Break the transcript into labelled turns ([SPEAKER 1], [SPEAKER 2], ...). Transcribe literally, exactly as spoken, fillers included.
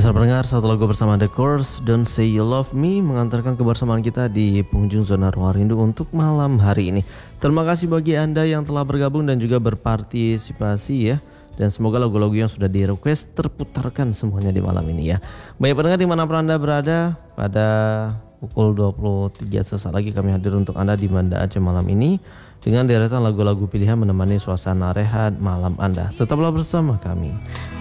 [SPEAKER 1] Sahabat pendengar, satu lagu bersama The Course, Don't Say You Love Me, mengantarkan kebersamaan kita di penghujung zona ruang rindu untuk malam hari ini. Terima kasih bagi Anda yang telah bergabung dan juga berpartisipasi ya. Dan semoga lagu-lagu yang sudah di request terputarkan semuanya di malam ini ya. Baik pendengar, dimanapun Anda berada, pada pukul dua puluh tiga sesaat lagi kami hadir untuk Anda di Banda Aceh malam ini dengan deretan lagu-lagu pilihan menemani suasana rehat malam Anda. Tetaplah bersama kami.